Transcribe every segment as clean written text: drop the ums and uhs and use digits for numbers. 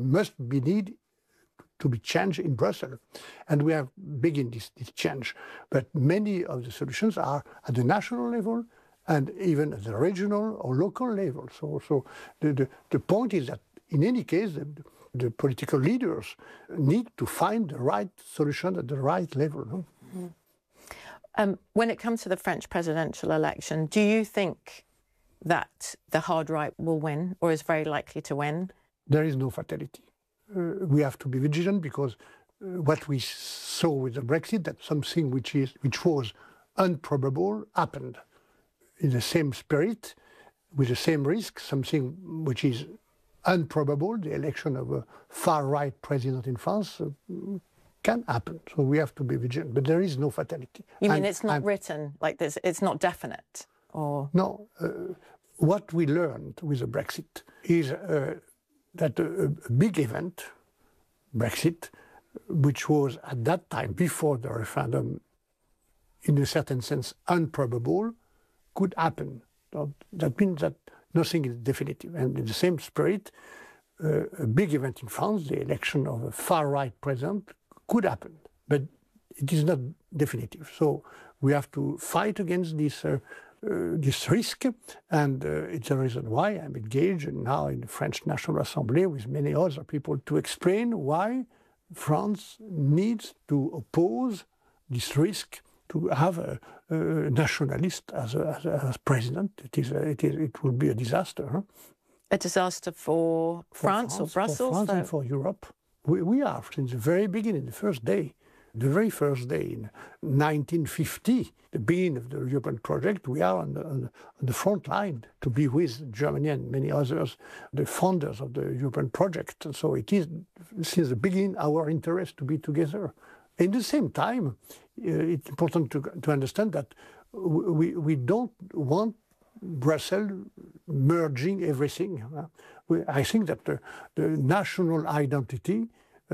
must be needed to be changed in Brussels. And we have begun this change. But many of the solutions are at the national level and even at the regional or local level. So the point is that in any case, the political leaders need to find the right solution at the right level. Mm-hmm. When it comes to the French presidential election, do you think that the hard right will win or is very likely to win? There is no fatality. We have to be vigilant because what we saw with the Brexit, that something which was improbable happened in the same spirit, with the same risk, something which is improbable, the election of a far-right president in France, can happen. So we have to be vigilant, but there is no fatality. You mean it's not written like this, it's not definite? Or No. What we learned with the Brexit is that a big event, Brexit, which was at that time, before the referendum, in a certain sense improbable, could happen. That means that nothing is definitive. And in the same spirit, a big event in France, the election of a far-right president, could happen. But it is not definitive. So we have to fight against this risk, and it's the reason why I'm engaged now in the French National Assembly with many other people to explain why France needs to oppose this risk to have a nationalist as president. It will be a disaster. Huh? A disaster for France or Brussels? For France and for Europe. We are, since the very beginning, the very first day in 1950, the beginning of the European project, we are on the front line to be with Germany and many others, the founders of the European project. And so it is, since the beginning, our interest to be together. At the same time, it's important to understand that we don't want Brussels merging everything. I think that the national identity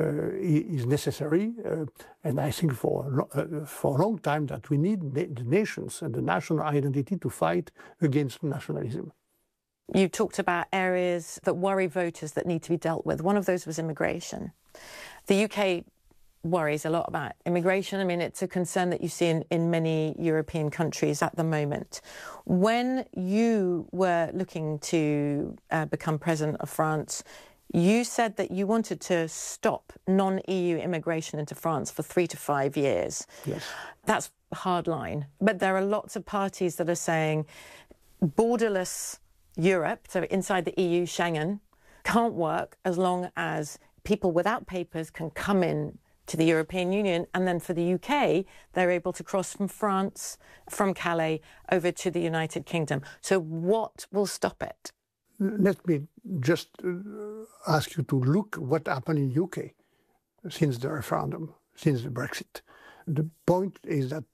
is necessary, and I think for a long time that we need the nations and the national identity to fight against nationalism. You talked about areas that worry voters that need to be dealt with. One of those was immigration. The UK worries a lot about immigration. I mean, it's a concern that you see in many European countries at the moment. When you were looking to become president of France, you said that you wanted to stop non-EU immigration into France for 3 to 5 years. Yes. That's a hard line. But there are lots of parties that are saying borderless Europe, so inside the EU, Schengen, can't work as long as people without papers can come in to the European Union, and then for the UK, they're able to cross from France, from Calais, over to the United Kingdom. So what will stop it? Let me just ask you to look what happened in UK since the referendum, since the Brexit. The point is that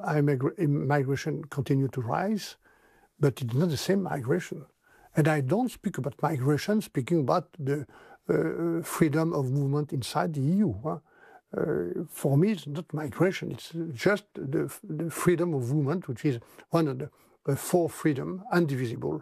migration continues to rise, but it's not the same migration. And I don't speak about migration, speaking about the freedom of movement inside the EU. For me, it's not migration, it's just the freedom of movement, which is one of the 4 freedoms, indivisible,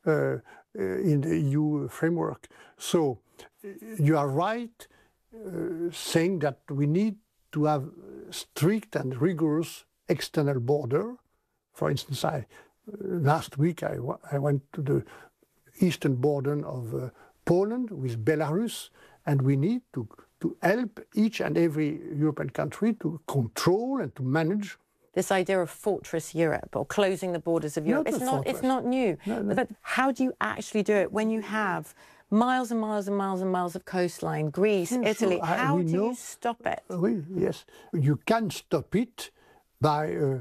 in the EU framework. So you are right saying that we need to have strict and rigorous external border. For instance, last week I went to the eastern border of Poland with Belarus, and we need to help each and every European country to control and to manage this idea of fortress Europe or closing the borders of Europe. It's not new. No. But how do you actually do it when you have miles and miles and miles and miles of coastline, Greece, Italy? How do you stop it? Yes, you can stop it by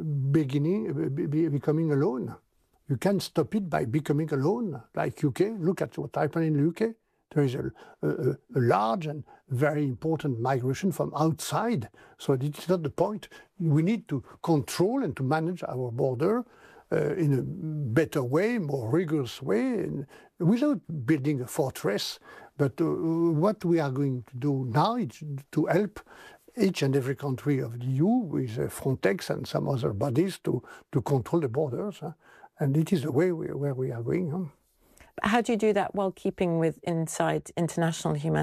becoming alone. You can stop it by becoming alone, like UK. Look at what happened in the UK. There is a large and very important migration from outside. So it's not the point. We need to control and to manage our border in a better way, more rigorous way, and without building a fortress. But what we are going to do now is to help each and every country of the EU with Frontex and some other bodies to control the borders. And it is the way where we are going. How do you do that while keeping inside international humanitarian